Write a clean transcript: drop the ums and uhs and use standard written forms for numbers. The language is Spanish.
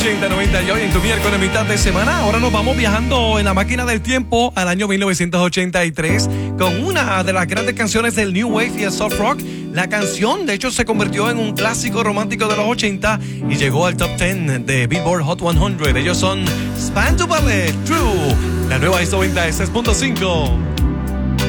80-90 y hoy en tu miércoles mitad de semana. Ahora nos vamos viajando en la máquina del tiempo al año 1983 con una de las grandes canciones del New Wave y el Soft Rock. La canción, de hecho, se convirtió en un clásico romántico de los 80 y llegó al top 10 de Billboard Hot 100. Ellos son Span to Ballet, True, la nueva ISO 96.5.